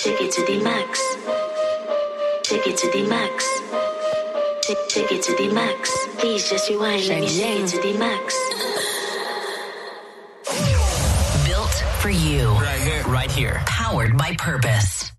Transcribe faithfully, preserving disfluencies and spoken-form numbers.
Take it to the max. Take it to the max. Take, take it to the max. Please just rewind. Let me take it to the max. Built for you. Right here. Right here. Powered by purpose.